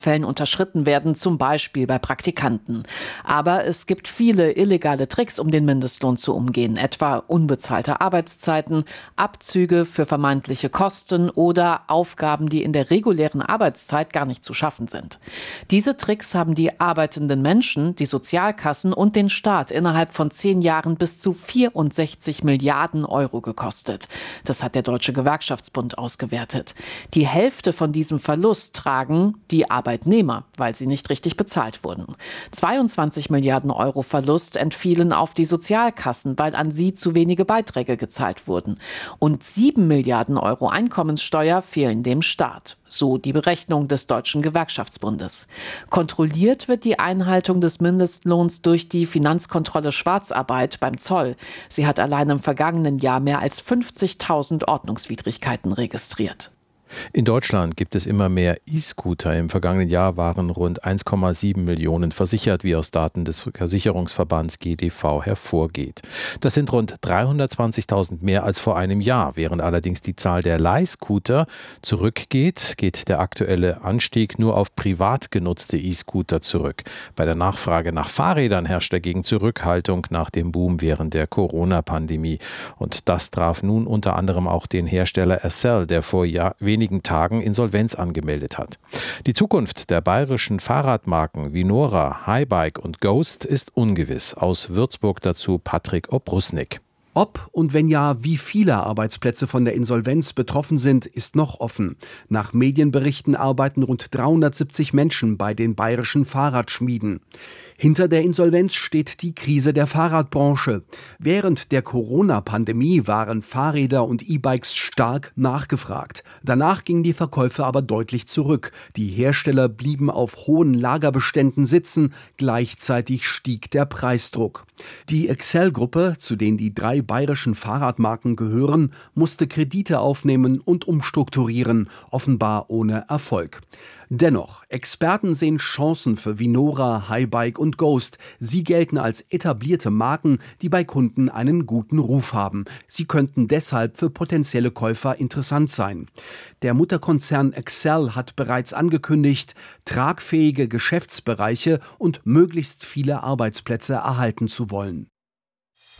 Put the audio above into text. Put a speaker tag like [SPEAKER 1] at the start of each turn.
[SPEAKER 1] Fällen unterschritten werden, zum Beispiel bei Praktikanten. Aber es gibt viele illegale Tricks, um den Mindestlohn zu umgehen, etwa unbezahlte Arbeitszeiten, Abzüge für vermeintliche Kosten oder Aufgaben, die in der regulären Arbeitszeit gar nicht zu schaffen sind. Diese Tricks haben die arbeitenden Menschen, die Sozialkassen und den Staat innerhalb von 10 Jahren bis zu 64 Milliarden Euro gekostet. Das hat der Deutsche Gewerkschaftsbund ausgewertet. Die Hälfte von diesem Verlust tragen die Arbeitnehmer, weil sie nicht richtig bezahlt wurden. 22 Milliarden Euro Verlust entfielen auf die Sozialkassen, weil an sie zu wenige Beiträge gezahlt wurden. Und 7 Milliarden Euro Einkommenssteuer fehlen dem Staat. So die Berechnung des Deutschen Gewerkschaftsbundes. Kontrolliert wird die Einhaltung des Mindestlohns durch die Finanzkontrolle Schwarzarbeit beim Zoll. Sie hat allein im vergangenen Jahr mehr als 50.000 Ordnungswidrigkeiten registriert.
[SPEAKER 2] In Deutschland gibt es immer mehr E-Scooter. Im vergangenen Jahr waren rund 1,7 Millionen versichert, wie aus Daten des Versicherungsverbands GDV hervorgeht. Das sind rund 320.000 mehr als vor einem Jahr. Während allerdings die Zahl der Leihscooter zurückgeht, geht der aktuelle Anstieg nur auf privat genutzte E-Scooter zurück. Bei der Nachfrage nach Fahrrädern herrscht dagegen Zurückhaltung nach dem Boom während der Corona-Pandemie. Und das traf nun unter anderem auch den Hersteller Accel, der vor wenigen Tagen Insolvenz angemeldet hat. Die Zukunft der bayerischen Fahrradmarken wie Nora, Highbike und Ghost ist ungewiss. Aus Würzburg dazu Patrick Obrusnik.
[SPEAKER 3] Ob und wenn ja, wie viele Arbeitsplätze von der Insolvenz betroffen sind, ist noch offen. Nach Medienberichten arbeiten rund 370 Menschen bei den bayerischen Fahrradschmieden. Hinter der Insolvenz steht die Krise der Fahrradbranche. Während der Corona-Pandemie waren Fahrräder und E-Bikes stark nachgefragt. Danach gingen die Verkäufe aber deutlich zurück. Die Hersteller blieben auf hohen Lagerbeständen sitzen. Gleichzeitig stieg der Preisdruck. Die Accel-Gruppe, zu denen die 3 bayerischen Fahrradmarken gehören, musste Kredite aufnehmen und umstrukturieren, offenbar ohne Erfolg. Dennoch, Experten sehen Chancen für Vinora, Highbike und Ghost. Sie gelten als etablierte Marken, die bei Kunden einen guten Ruf haben. Sie könnten deshalb für potenzielle Käufer interessant sein. Der Mutterkonzern Accel hat bereits angekündigt, tragfähige Geschäftsbereiche und möglichst viele Arbeitsplätze erhalten zu wollen.